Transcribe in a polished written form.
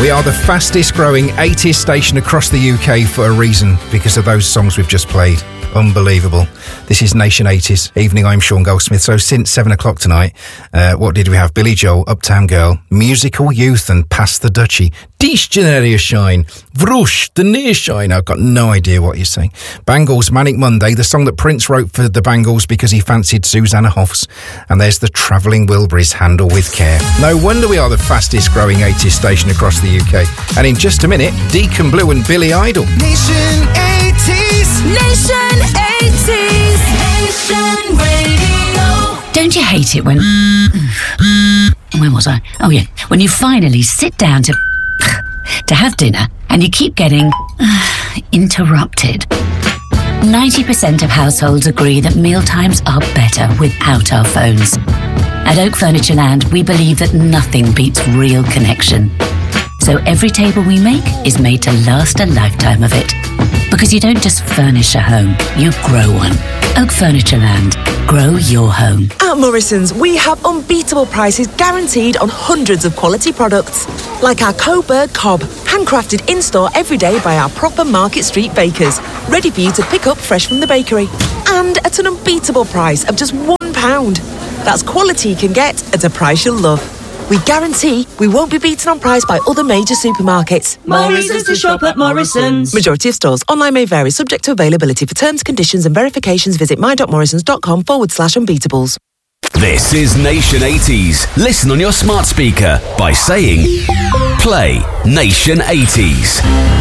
We are the fastest growing 80s station across the UK for a reason, because of those songs we've just played. Unbelievable. This is Nation 80s. Evening, I'm Sean Goldsmith. So since 7 o'clock tonight, what did we have? Billy Joel, Uptown Girl, Musical Youth and Pass the Dutchie. Dies Generation, Vroosh, The Nearshine. I've got no idea what you're saying. Bangles, Manic Monday, the song that Prince wrote for the Bangles because he fancied Susanna Hoffs. And there's the Travelling Wilburys, Handle With Care. No wonder we are the fastest growing 80s station across the UK. And in just a minute, Deacon Blue and Billy Idol. Nation 80s. Nation 80s. Nation Radio. Don't you hate it when... Where was I? Oh, yeah. When you finally sit down to have dinner and you keep getting interrupted. 90% of households agree that mealtimes are better without our phones. At Oak Furniture Land, we believe that nothing beats real connection. So every table we make is made to last a lifetime of it. Because you don't just furnish a home, you grow one. Oak Furniture Land. Grow your home. At Morrison's, we have unbeatable prices guaranteed on hundreds of quality products. Like our Coburg Cob, handcrafted in-store every day by our proper Market Street bakers. Ready for you to pick up fresh from the bakery. And at an unbeatable price of just £1. That's quality you can get at a price you'll love. We guarantee we won't be beaten on price by other major supermarkets. More reasons to shop at Morrison's. Majority of stores. Online may vary, subject to availability. For terms, conditions and verifications, visit my.morrisons.com/unbeatables. This is Nation 80s. Listen on your smart speaker by saying, play Nation 80s.